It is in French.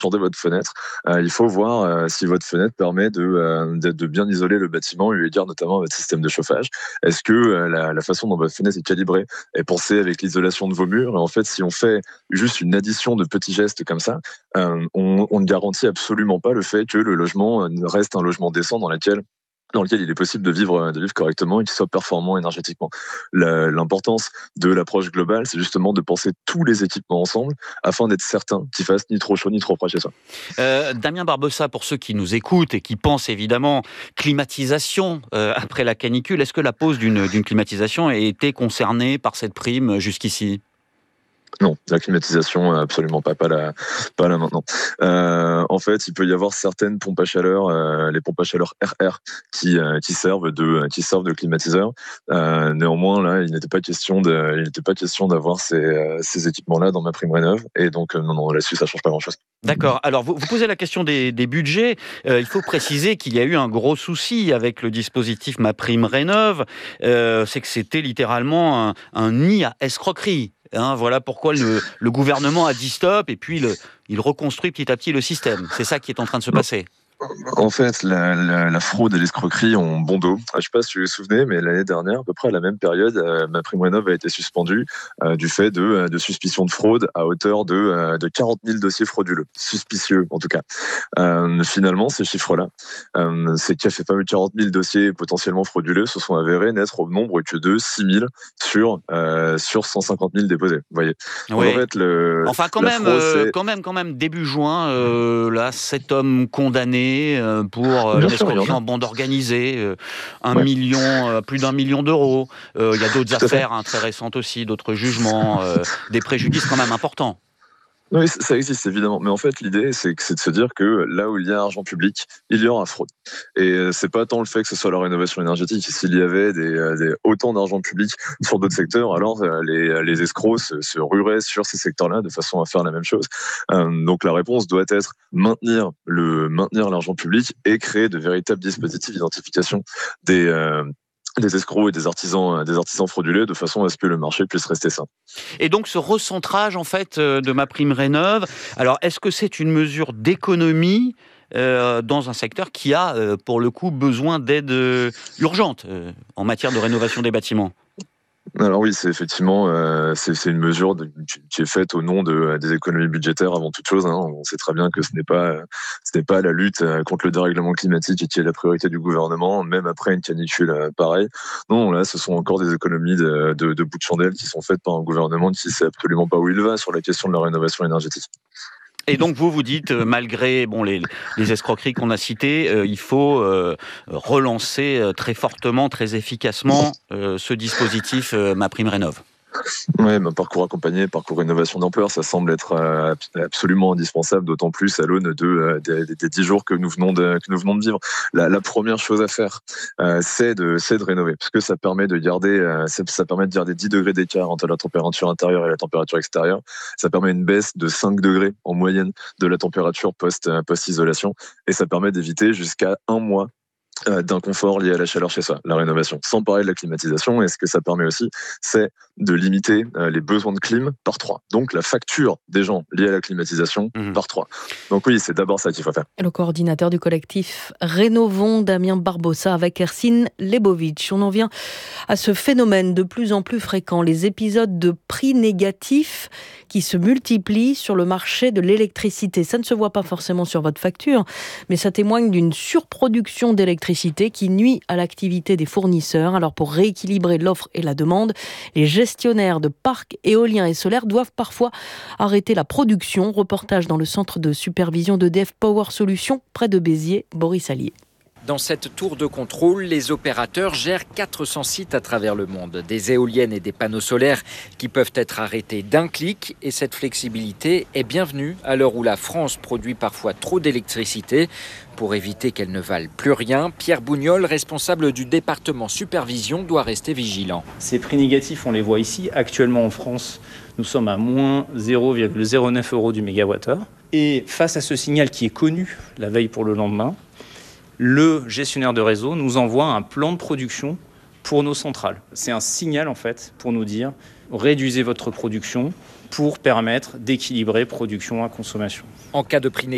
changer votre fenêtre, il faut voir si votre fenêtre permet de bien isoler le bâtiment, eu égard notamment à votre système de chauffage. Est-ce que la façon dont votre fenêtre est calibrée est pensée avec l'isolation de vos murs? Et en fait, si on fait juste une addition de petits gestes comme ça, on ne garantit absolument pas le fait que le logement reste un logement décent dans lequel il est possible de vivre correctement et qu'il soit performant énergétiquement. L'importance de l'approche globale, c'est justement de penser tous les équipements ensemble afin d'être certain qu'ils fassent ni trop chaud ni trop froid chez soi. Damien Barbossa, pour ceux qui nous écoutent et qui pensent évidemment climatisation après la canicule, est-ce que la pose d'une climatisation a été concernée par cette prime jusqu'ici ? Non, la climatisation, absolument pas là maintenant. En fait, il peut y avoir certaines pompes à chaleur, les pompes à chaleur RR, qui servent de climatiseurs. Néanmoins, là, il n'était pas question d'avoir ces équipements-là dans MaPrimeRénov', et donc non, là-dessus, ça change pas grand-chose. D'accord. Alors, vous posez la question des budgets. Il faut préciser qu'il y a eu un gros souci avec le dispositif MaPrimeRénov'. C'est que c'était littéralement un nid à escroquerie. Voilà pourquoi le gouvernement a dit stop, et puis il reconstruit petit à petit le système. C'est ça qui est en train de se passer. En fait, la fraude et l'escroquerie ont bon dos. Je ne sais pas si vous vous souvenez, mais l'année dernière, à peu près à la même période, MaPrimeRénov' a été suspendu du fait de suspicion de fraude à hauteur de 40 000 dossiers frauduleux, suspicieux en tout cas. Finalement, ces chiffres-là, c'est qu'il y a fait pas eu 40 000 dossiers potentiellement frauduleux, se sont avérés n'être au nombre que de 6 000 sur 150 000 déposés. Vous voyez. Oui. En fait, quand même, début juin, là, 7 hommes condamnés pour une escroquerie en bande organisée, plus d'1 million d'euros. Il y a d'autres affaires très récentes aussi, d'autres jugements, des préjudices quand même importants. Oui, ça existe évidemment, mais en fait l'idée c'est de se dire que là où il y a argent public, il y aura fraude. Et c'est pas tant le fait que ce soit la rénovation énergétique. S'il y avait autant d'argent public sur d'autres secteurs, alors les escrocs se rueraient sur ces secteurs-là de façon à faire la même chose. Donc la réponse doit être maintenir l'argent public et créer de véritables dispositifs d'identification des escrocs et des artisans frauduleux, de façon à ce que le marché puisse rester sain. Et donc ce recentrage en fait de MaPrimeRénov', alors est-ce que c'est une mesure d'économie dans un secteur qui a pour le coup besoin d'aide urgente en matière de rénovation des bâtiments ? Alors oui, c'est effectivement c'est une mesure qui est faite au nom des économies budgétaires avant toute chose. On sait très bien que ce n'est pas la lutte contre le dérèglement climatique qui est la priorité du gouvernement, même après une canicule pareille. Non, là, ce sont encore des économies de bout de chandelle qui sont faites par un gouvernement qui sait absolument pas où il va sur la question de la rénovation énergétique. Et donc vous dites, malgré les escroqueries qu'on a citées, il faut relancer très fortement, très efficacement ce dispositif MaPrimeRénov'. Oui, parcours accompagné, parcours rénovation d'ampleur, ça semble être absolument indispensable, d'autant plus à l'aune des 10 jours que nous venons de vivre. La première chose à faire, c'est de rénover, parce que ça permet de garder 10 degrés d'écart entre la température intérieure et la température extérieure. Ça permet une baisse de 5 degrés en moyenne de la température post-isolation, et ça permet d'éviter jusqu'à 1 mois d'inconfort lié à la chaleur chez soi, la rénovation. Sans parler de la climatisation, et ce que ça permet aussi, c'est de limiter les besoins de clim par 3. Donc la facture des gens liée à la climatisation par 3. Donc oui, c'est d'abord ça qu'il faut faire. Le coordinateur du collectif Rénovons, Damien Barbossa, avec Ercine Lebovitch. On en vient à ce phénomène de plus en plus fréquent, les épisodes de prix négatifs qui se multiplient sur le marché de l'électricité. Ça ne se voit pas forcément sur votre facture, mais ça témoigne d'une surproduction d'électricité qui nuit à l'activité des fournisseurs. Alors pour rééquilibrer l'offre et la demande, les gestionnaires de parcs éoliens et solaires doivent parfois arrêter la production. Reportage dans le centre de supervision d'EDF Power Solutions près de Béziers, Boris Allier. Dans cette tour de contrôle, les opérateurs gèrent 400 sites à travers le monde. Des éoliennes et des panneaux solaires qui peuvent être arrêtés d'un clic. Et cette flexibilité est bienvenue à l'heure où la France produit parfois trop d'électricité. Pour éviter qu'elle ne vale plus rien, Pierre Bougnol, responsable du département supervision, doit rester vigilant. Ces prix négatifs, on les voit ici. Actuellement en France, nous sommes à moins 0,09 € du mégawattheure. Et face à ce signal qui est connu la veille pour le lendemain, le gestionnaire de réseau nous envoie un plan de production pour nos centrales. C'est un signal en fait pour nous dire réduisez votre production pour permettre d'équilibrer production à consommation. En cas de prix négatif,